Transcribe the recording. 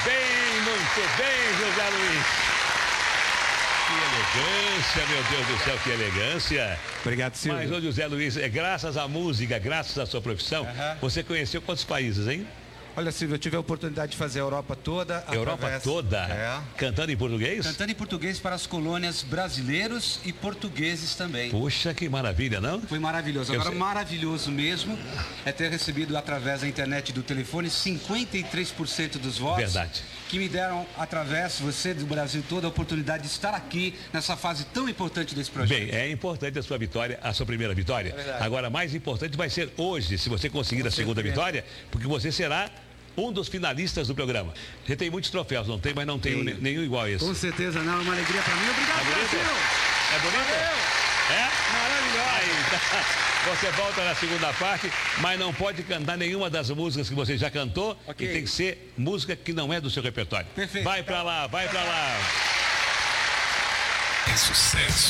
Muito bem, José Luiz. Que elegância, meu Deus do céu, que elegância. Obrigado, Silvio. Mas, ô José Luiz, graças à música, graças à sua profissão, você conheceu quantos países, hein? Olha, Silvio, eu tive a oportunidade de fazer a Europa toda. Europa toda? Cantando em português? Cantando em português para as colônias brasileiros e portugueses também. Puxa, que maravilha, não? Foi maravilhoso. Agora, maravilhoso mesmo é ter recebido através da internet e do telefone 53% dos votos. Verdade. Que me deram, através, você do Brasil todo, a oportunidade de estar aqui nessa fase tão importante desse projeto. Bem, é importante a sua vitória, a sua primeira vitória. Agora, mais importante vai ser hoje, se você conseguir a segunda vitória, porque você será um dos finalistas do programa. Você tem muitos troféus, não tem, mas não tem nenhum igual a esse. Com certeza não, é uma alegria para mim. Obrigado, Brasil! É bonito? É? Maravilhoso! Aí, tá. Você volta na segunda parte, mas não pode cantar nenhuma das músicas que você já cantou. E tem que ser música que não é do seu repertório. Perfeito. Vai pra lá, vai pra lá. É sucesso.